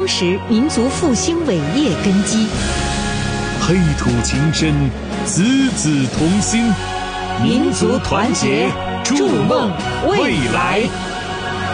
实民族复兴伟业根基。 黑土情深，子子同心， 民族团结，筑梦未来。